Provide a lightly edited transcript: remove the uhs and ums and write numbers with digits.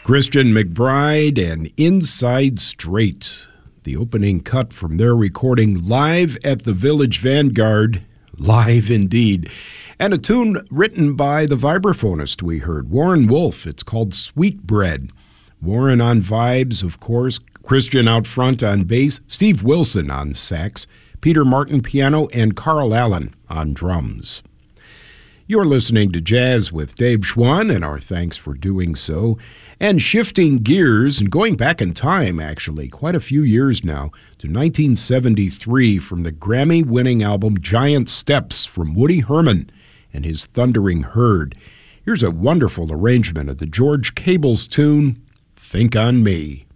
Christian McBride and Inside Straight, the opening cut from their recording live at the Village Vanguard, live indeed, and a tune written by the vibraphonist we heard, Warren Wolf. It's called Sweet Bread. Warren on vibes, of course, Christian out front on bass, Steve Wilson on sax, Peter Martin piano, and Carl Allen on drums. You're listening to Jazz with Dave Schwann, and our thanks for doing so. And shifting gears and going back in time, actually, quite a few years now, to 1973 from the Grammy-winning album Giant Steps from Woody Herman and his Thundering Herd. Here's a wonderful arrangement of the George Cable's tune, Think on Me.